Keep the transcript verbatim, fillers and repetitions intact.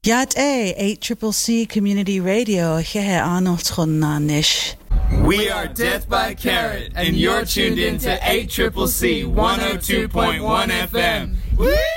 Yad A, eight C C C Community Radio, Hehe Arnold Chonna Nish. We are Death by Carrot, and you're tuned in to eight C C C one oh two point one F M. Woo!